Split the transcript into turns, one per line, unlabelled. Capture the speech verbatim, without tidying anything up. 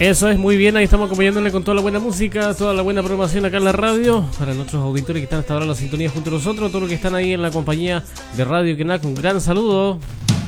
Eso es, muy bien, ahí estamos acompañándole con toda la buena música, toda la buena programación acá en la radio, para nuestros auditores que están hasta ahora en la sintonía junto a nosotros, todos los que están ahí en la compañía de Radio Quenac, un gran saludo.